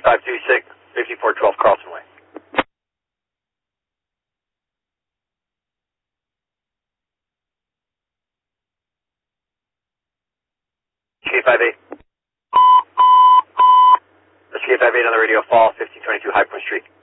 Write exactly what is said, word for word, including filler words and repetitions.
five two six, fifty-four twelve Carlson Way. K five eight. That's K five eight on the radio, fall, fifteen twenty-two High Point Street.